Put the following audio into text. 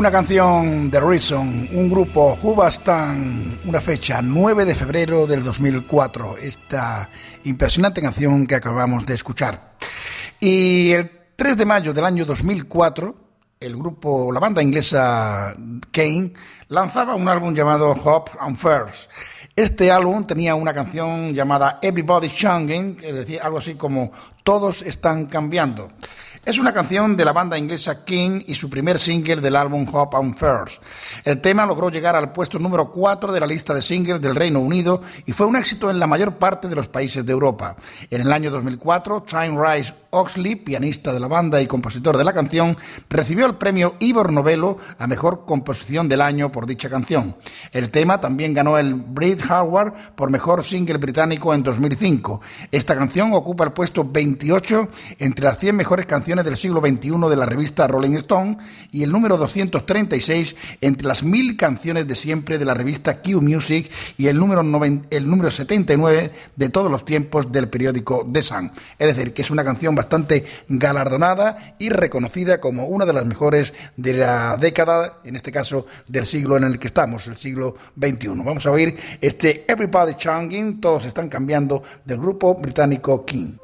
Una canción de Reason, un grupo Hoobastank, una fecha 9 de febrero del 2004, esta impresionante canción que acabamos de escuchar. Y el 3 de mayo del año 2004, la banda inglesa Kane, lanzaba un álbum llamado Hope and Fears. Este álbum tenía una canción llamada Everybody's Changing, es decir, algo así como Todos están cambiando. Es una canción de la banda inglesa King y su primer single del álbum Hope and Fears. El tema logró llegar al puesto número 4 de la lista de singles del Reino Unido y fue un éxito en la mayor parte de los países de Europa. En el año 2004, Tim Rice-Oxley, pianista de la banda y compositor de la canción, recibió el premio Ivor Novello a Mejor Composición del Año por dicha canción. El tema también ganó el Brit Award por Mejor Single Británico en 2005. Esta canción ocupa el puesto 28 entre las 100 mejores canciones del siglo XXI de la revista Rolling Stone y el número 236 entre las 1000 canciones de siempre de la revista Q Music y el número 79 de todos los tiempos del periódico The Sun. Es decir, que es una canción bastante galardonada y reconocida como una de las mejores de la década, en este caso del siglo en el que estamos, el siglo XXI. Vamos a oír este Everybody Changing, todos están cambiando, del grupo británico King.